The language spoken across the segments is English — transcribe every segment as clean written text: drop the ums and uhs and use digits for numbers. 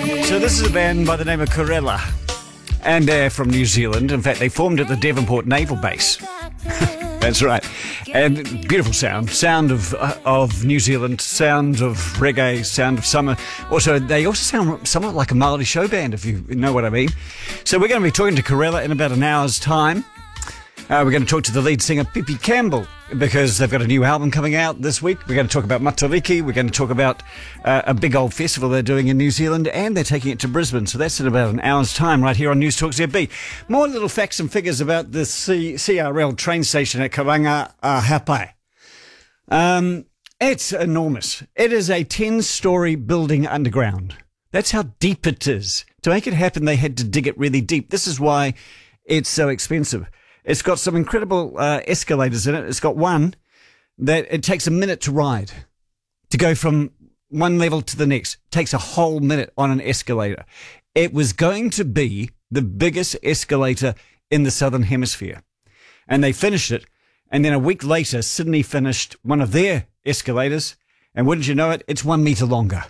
So this is a band by the name of Corella, and they're from New Zealand. In fact, they formed at the Devonport Naval Base. That's right. And beautiful sound of New Zealand, sound of reggae, sound of summer. They also sound somewhat like a Māori show band, if you know what I mean. So we're going to be talking to Corella in about an hour's time. We're going to talk to the lead singer, Pippi Campbell, because they've got a new album coming out this week. We're going to talk about Matariki. We're going to talk about a big old festival they're doing in New Zealand, and they're taking it to Brisbane. So that's in about an hour's time right here on News Talk ZB. More little facts and figures about the CRL train station at Karanga Hapai. It's enormous. It is a 10-storey building underground. That's how deep it is. To make it happen, they had to dig it really deep. This is why it's so expensive. It's got some incredible escalators in it. It's got one that it takes a minute to ride, to go from one level to the next. It takes a whole minute on an escalator. It was going to be the biggest escalator in the Southern Hemisphere. And they finished it. And then a week later, Sydney finished one of their escalators. And wouldn't you know it, it's 1 metre longer.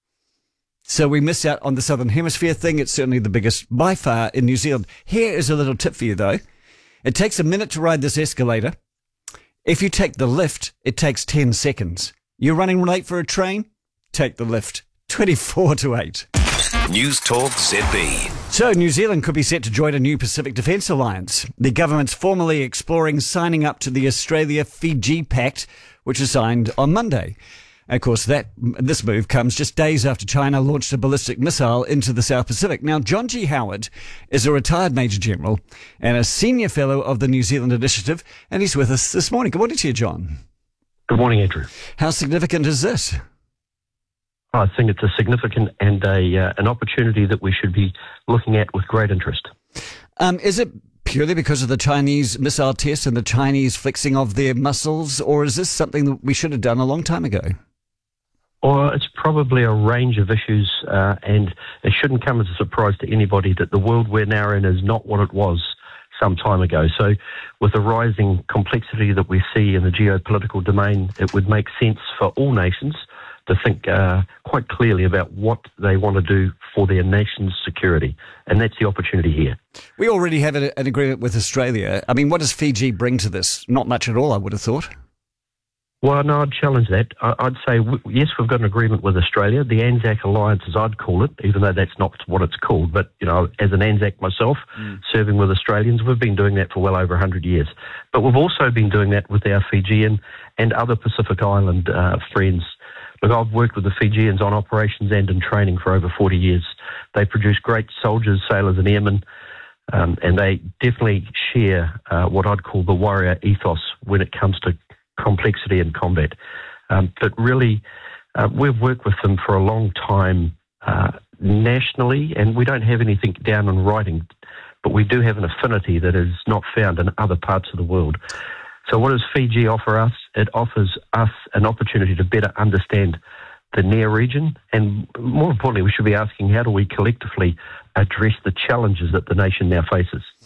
So we missed out on the Southern Hemisphere thing. It's certainly the biggest by far in New Zealand. Here is a little tip for you, though. It takes a minute to ride this escalator. If you take the lift, it takes 10 seconds. You're running late for a train? Take the lift. 24 to 8. News Talk ZB. So New Zealand could be set to join a new Pacific Defence Alliance. The government's formally exploring signing up to the Australia-Fiji Pact, which is signed on Monday. Of course, this move comes just days after China launched a ballistic missile into the South Pacific. Now, John G. Howard is a retired Major General and a senior fellow of the New Zealand Initiative, and he's with us this morning. Good morning to you, John. Good morning, Andrew. How significant is this? I think it's a significant and an opportunity that we should be looking at with great interest. Is it purely because of the Chinese missile test and the Chinese flexing of their muscles, or is this something that we should have done a long time ago? Or it's probably a range of issues, and it shouldn't come as a surprise to anybody that the world we're now in is not what it was some time ago. So with the rising complexity that we see in the geopolitical domain, it would make sense for all nations to think quite clearly about what they want to do for their nation's security. And that's the opportunity here. We already have an agreement with Australia. I mean, what does Fiji bring to this? Not much at all, I would have thought. Well, no, I'd challenge that. I'd say, yes, we've got an agreement with Australia. The Anzac Alliance, as I'd call it, even though that's not what it's called. But, you know, as an Anzac myself, serving with Australians, we've been doing that for well over 100 years. But we've also been doing that with our Fijian and other Pacific Island friends. Look, I've worked with the Fijians on operations and in training for over 40 years. They produce great soldiers, sailors and airmen, and they definitely share what I'd call the warrior ethos when it comes to complexity and combat. But really, we've worked with them for a long time nationally, and we don't have anything down in writing, but we do have an affinity that is not found in other parts of the world. So what does Fiji offer us? It offers us an opportunity to better understand the near region, and more importantly, we should be asking, how do we collectively address the challenges that the nation now faces?